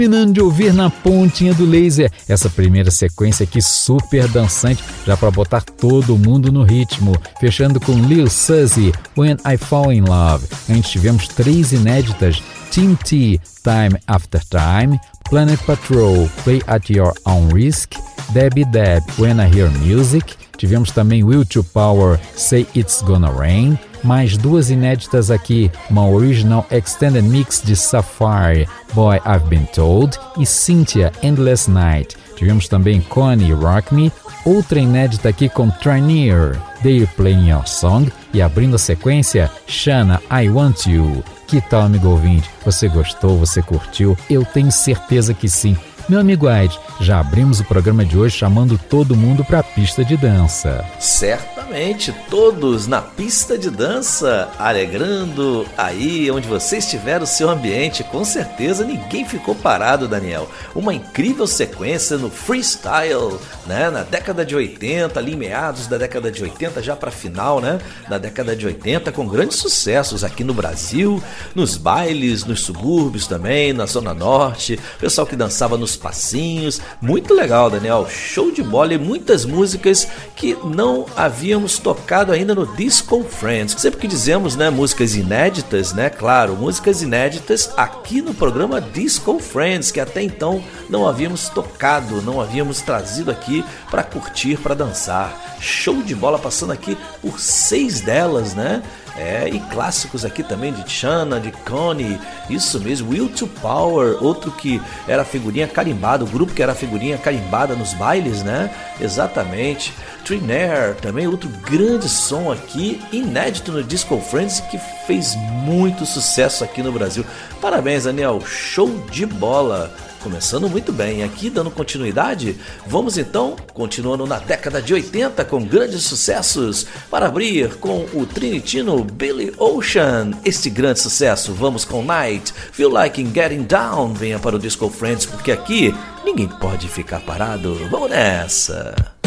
Terminando de ouvir Na Pontinha do Laser, essa primeira sequência aqui super dançante, já para botar todo mundo no ritmo. Fechando com Lil Suzy, When I Fall in Love. Antes tivemos 3 inéditas, Team T, Time After Time, Planet Patrol, Play at Your Own Risk, Debbie Deb, When I Hear Music. Tivemos também Will to Power, Say It's Gonna Rain. Mais 2 inéditas aqui, uma original extended mix de Sapphire, Boy I've Been Told, e Cynthia, Endless Night. Tivemos também Connie, Rock Me, outra inédita aqui com Trinier, They're Playing Your Song, e abrindo a sequência, Shanna, I Want You. Que tal, amigo ouvinte? Você gostou? Você curtiu? Eu tenho certeza que sim. Meu amigo Aide, já abrimos o programa de hoje chamando todo mundo para a pista de dança. Certamente, todos na pista de dança, alegrando aí onde você estiver o seu ambiente. Com certeza ninguém ficou parado, Daniel. Uma incrível sequência no freestyle, né? Na década de 80, ali em meados da década de 80, já para final, né? Da década de 80, com grandes sucessos aqui no Brasil, nos bailes, nos subúrbios também, na Zona Norte, pessoal que dançava nos passinhos. Muito legal, Daniel, show de bola, e muitas músicas que não havíamos tocado ainda no Disco Friends. Sempre que dizemos, né, músicas inéditas, né, claro, músicas inéditas aqui no programa Disco Friends, que até então não havíamos tocado, não havíamos trazido aqui para curtir, para dançar. Show de bola, passando aqui por 6 delas, né? E clássicos aqui também de Shanna, de Connie, isso mesmo, Will to Power, outro que era figurinha carimbada, o grupo que era figurinha carimbada nos bailes, né? Exatamente. Trinair, também outro grande som aqui, inédito no Disco Friends, que fez muito sucesso aqui no Brasil. Parabéns, Daniel, show de bola! Começando muito bem, aqui dando continuidade, vamos então, continuando na década de 80 com grandes sucessos, para abrir com o trinitino Billy Ocean. Este grande sucesso, vamos com Night, Feel Like Getting Down. Venha para o Disco Friends, porque aqui ninguém pode ficar parado. Vamos nessa!